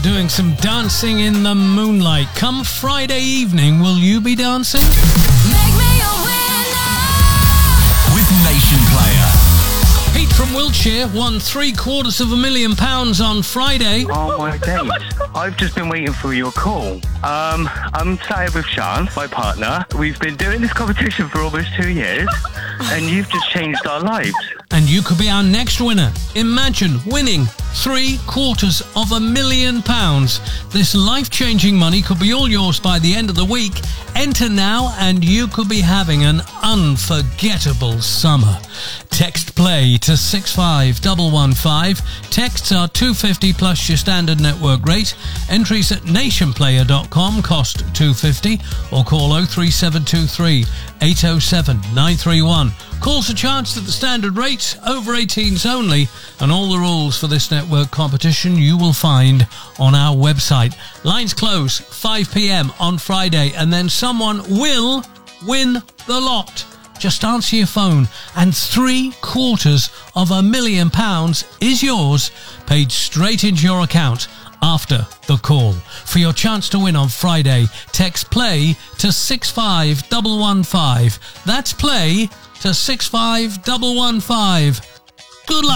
Doing some dancing in the moonlight. Come Friday evening, will you be dancing? Make me a winner with Nation Player. Pete from Wiltshire won £750,000 on Friday. Oh my days. I've just been waiting for your call. I'm sat here with Sean, my partner. We've been doing this competition for almost 2 years, and you've just changed our lives. And you could be our next winner. Imagine winning £750,000. This life-changing money could be all yours by the end of the week. Enter now and you could be having an unforgettable summer. Text play to 65115. Texts are $2.50 plus your standard network rate. Entries at nationplayer.com cost $2.50 or call 03723 807 931. Calls are charged at the standard rate, over 18s only, and all the rules for this network competition you will find on our website. Lines close 5 p.m. on Friday, and then someone will win the lot. Just answer your phone, and £750,000 is yours, paid straight into your account after the call. For your chance to win on Friday, text play to 65115. That's play to 65115. Good luck.